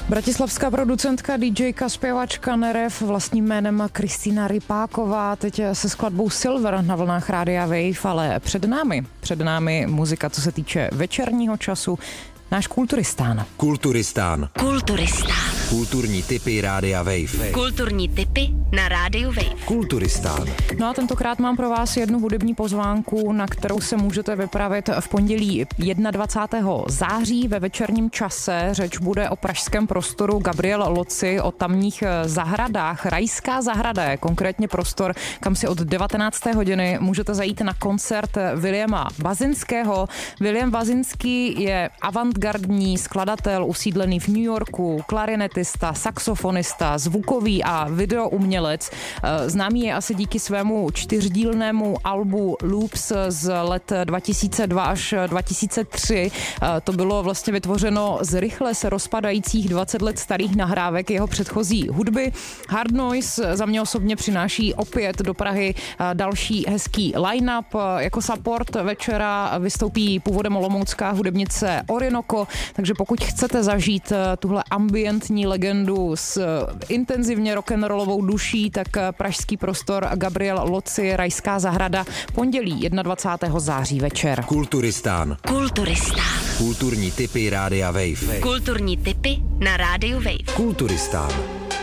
Bratislavská producentka, DJka, zpěvačka Nerev vlastním jménem Kristýna Rypáková teď se skladbou Silver na vlnách Rádia Wave, ale před námi muzika, co se týče večerního času, náš Kulturistán. Kulturní tipy Rádia Wave. Kulturní tipy na Rádiu Wave. Kulturistán. No a tentokrát mám pro vás jednu hudební pozvánku, na kterou se můžete vypravit v pondělí 21. září ve večerním čase. Řeč bude o pražském prostoru Gabriel Loci, o tamních zahradách. Rajská zahrada je konkrétně prostor, kam si od 19. hodiny můžete zajít na koncert Williama Bazinského. William Bazinský je avantgardní skladatel usídlený v New Yorku, klarinetista, saxofonista, zvukový a videoumělec. Známý je asi díky svému 4dílnému albu Loops z let 2002 až 2003. To bylo vlastně vytvořeno z rychle se rozpadajících 20 let starých nahrávek jeho předchozí hudby. Hard Noise za mě osobně přináší opět do Prahy další hezký line-up. Jako support večera vystoupí původem olomoucká hudebnice Orinoco, takže pokud chcete zažít tuhle ambientní legendu s intenzivně rock'n'rollovou duší, tak pražský prostor Gabriel Loci, Rajská zahrada, pondělí 21. září večer. Kulturistán. Kulturní tipy Rádia Wave. Kulturní tipy na Rádiu Wave. Kulturistán.